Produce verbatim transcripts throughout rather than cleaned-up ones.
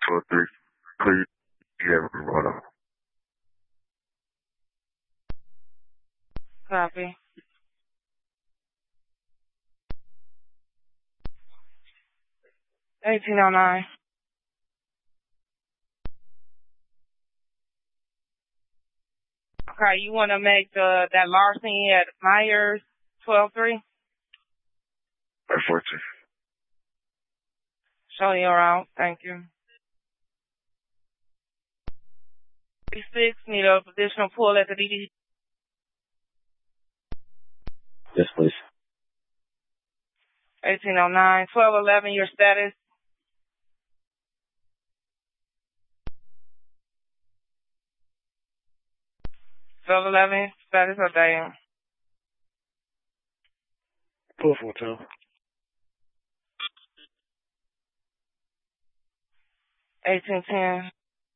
four three. Please, yeah, hold on. Copy. eighteen oh nine. Okay, you want to make the that larceny at Myers twelve three? fourteen. Show you around. Thank you. thirty-six, need a additional pull at the D D. Yes, please. eighteen oh nine. twelve eleven, your status. twelve eleven, status or down? Pull four two. eighteen ten.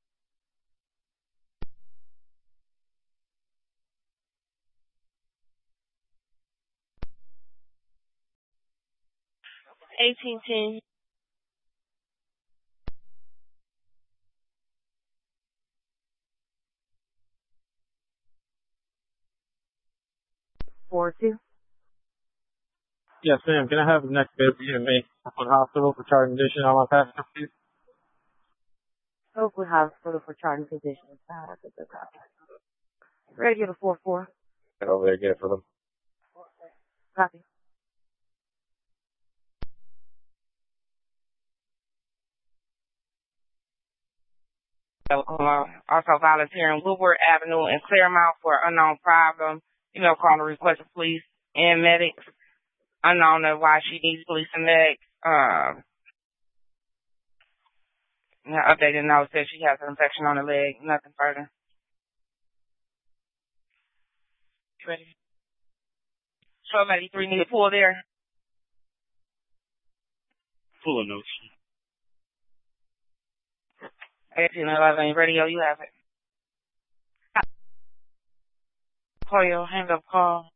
eighteen ten. four two. Yes, ma'am. Can I have the next bid for you and me for the hospital for charting condition on my passenger, please? Oakwood Hospital for charting conditions. Ready to get a four four. Get over there, get it for them. Copy. Also volunteering Woodward Avenue and Claremont for unknown problem. You know, call the request of police and medics. Unknown of why she needs police and medics. Um, updated note said she has an infection on her leg. Nothing further. You ready? twelve eighty-three, need a pull there. Pull a note. eighteen eleven, radio, you have it. Call your hang up call.